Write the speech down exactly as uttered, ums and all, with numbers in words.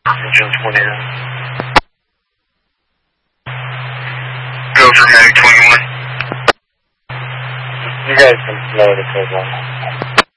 Engine twenty-nine. Go for Medic twenty-one. You guys can slow the code one.